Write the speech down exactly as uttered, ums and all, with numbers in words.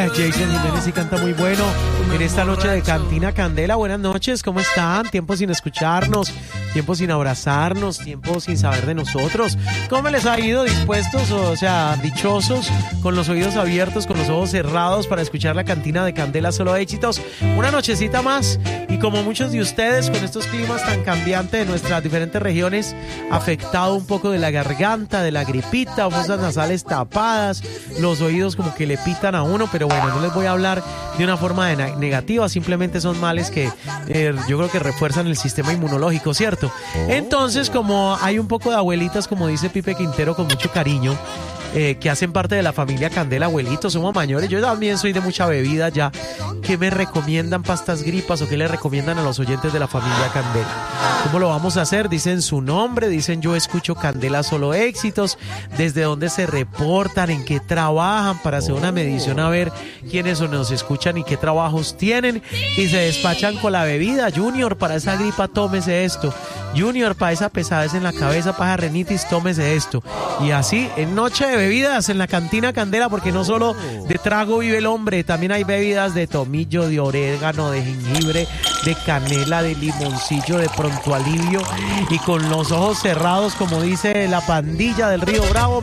Jason Jiménez y canta muy bueno en esta noche de Cantina Candela. Buenas noches, ¿cómo están? Tiempo sin escucharnos, tiempo sin abrazarnos, tiempo sin saber de nosotros. ¿Cómo les ha ido? ¿Dispuestos, o sea, dichosos, con los oídos abiertos, con los ojos cerrados para escuchar la Cantina de Candela? Solo éxitos. Una nochecita más y como muchos de ustedes, con estos climas tan cambiantes de nuestras diferentes regiones, afectado un poco de la garganta, de la gripita, fosas nasales tapadas, los oídos como que le pitan a uno, pero bueno, no les voy a hablar de una forma de negativa, simplemente son males que eh, yo creo que refuerzan el sistema inmunológico, ¿cierto? Entonces, como hay un poco de abuelitas, como dice Pipe Quintero con mucho cariño, Eh, que hacen parte de la familia Candela, abuelitos, somos mayores, yo también soy de mucha bebida ya. ¿Qué me recomiendan para estas gripas o qué le recomiendan a los oyentes de la familia Candela? ¿Cómo lo vamos a hacer? Dicen su nombre, dicen yo escucho Candela Solo Éxitos, desde dónde se reportan, en qué trabajan, para hacer una medición a ver quiénes nos escuchan y qué trabajos tienen, y se despachan con la bebida. Junior, para esa gripa tómese esto. Junior, para esa pesadez en la cabeza, para renitis, tómese esto. Y así, en noche de bebidas en la Cantina Candela, porque no solo de trago vive el hombre, también hay bebidas de tomillo, de orégano, de jengibre, de canela, de limoncillo, de pronto alivio, y con los ojos cerrados, como dice la pandilla del Río Bravo.